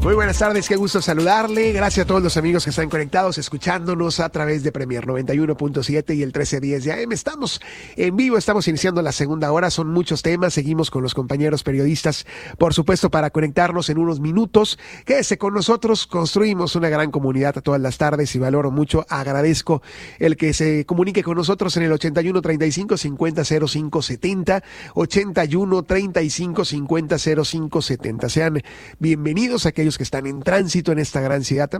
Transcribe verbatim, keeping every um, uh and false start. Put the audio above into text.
Muy buenas tardes, qué gusto saludarle. Gracias a todos los amigos que están conectados, escuchándonos a través de Premier noventa y uno punto siete y el trece diez de A M. Estamos en vivo, estamos iniciando la segunda hora, son muchos temas, seguimos con los compañeros periodistas, por supuesto, para conectarnos en unos minutos. Quédese con nosotros, construimos una gran comunidad a todas las tardes y valoro mucho, agradezco el que se comunique con nosotros en el ochenta y uno treinta y cinco cincuenta cero cinco setenta, ochenta y uno treinta y cinco cincuenta cero cinco setenta. Sean bienvenidos a aquellos que están en tránsito en esta gran ciudad.